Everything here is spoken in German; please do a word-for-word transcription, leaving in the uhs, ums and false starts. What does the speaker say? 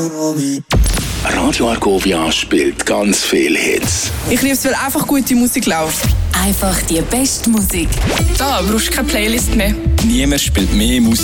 Radio Argovia spielt ganz viele Hits. Ich liebe es, weil einfach gute Musik läuft. Einfach die beste Musik. Da brauchst du keine Playlist mehr. Niemand spielt mehr Musik